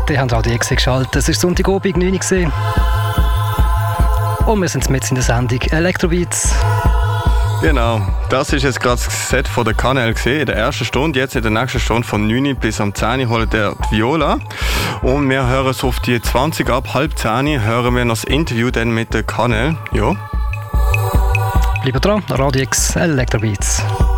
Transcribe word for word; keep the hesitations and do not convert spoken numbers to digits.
Die haben Radio X geschaltet. Es war Sonntagabend, neun Uhr. Und wir sind mit in der Sendung Electrobeats. Genau, das ist jetzt gerade das Set von der Kanal gesehen in der ersten Stunde. Jetzt in der nächsten Stunde von neun bis um zehn Uhr holt der die Viola. Und wir hören so auf die zwanzig ab, halb zehn hören wir noch das Interview dann mit der Kanal. Ja. Bleibt dran, Radio X Electrobeats.